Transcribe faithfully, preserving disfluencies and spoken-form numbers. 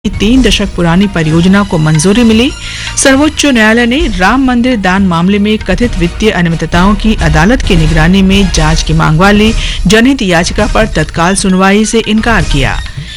तीन दशक पुरानी परियोजना को मंजूरी मिली। सर्वोच्च न्यायालय ने राम मंदिर दान मामले में कथित वित्तीय अनियमितताओं की अदालत की निगरानी में जांच की मांग वाली जनहित याचिका पर तत्काल सुनवाई से इनकार किया।